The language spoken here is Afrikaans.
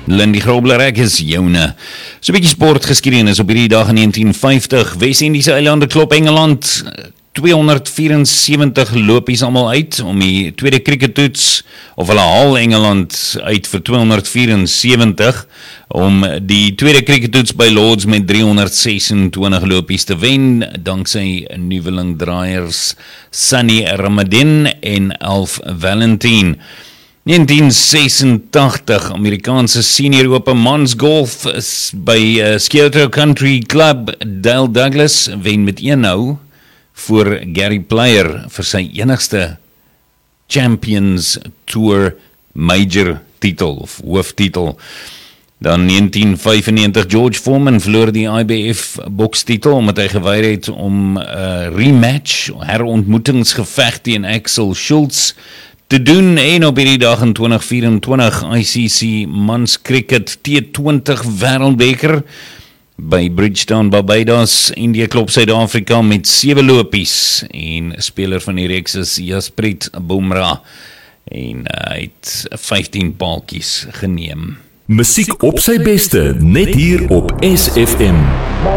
Lindy Grobler, ek is joune. So 'n bietjie sportgeskiedenis op hierdie dag in 1950. Wes-Indiese eilande klop Engeland 274 lopies almal uit om die tweede crickettoets, of hulle haal Engeland uit vir 274 om die tweede crickettoets by Lords met 326 lopies te wen, danksy nuweling draaiers Sunny Ramadan en Alf Valentin. 1986, Amerikaanse senior ope mans golf by Sciotto Country Club, Dale Douglas wen met 1-0 voor Gary Player vir sy enigste Champions Tour Major titel of hooftitel. Dan 1995, George Foreman verloor die IBF bokstitel omdat hy geweier het om rematch, herontmoetingsgeveg teen Axel Schultz te doen, en op hierdie dag in 2024 ICC Mans Cricket T20 Wêreldbeker by Bridgetown, Barbados. India klop Suid-Afrika met 7 lopies en speler van die reeks is Jasprit Bumrah en hy het 15 paaltjies geneem. Musiek op sy beste, net hier op SFM.